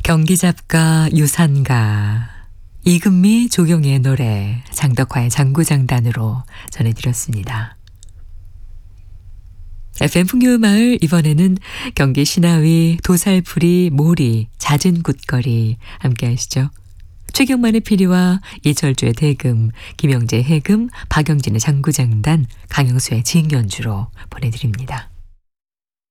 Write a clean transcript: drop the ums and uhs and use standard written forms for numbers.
경기잡가 유산가 이금미 조경의 노래 장덕화의 장구장단으로 전해드렸습니다. FM 풍요마을 이번에는 경기 신하위 도살풀이 모리 잦은 굿거리 함께 하시죠. 최경만의 피리와 이철주의 대금, 김영재의 해금, 박영진의 장구장단, 강영수의 징연주로 보내드립니다.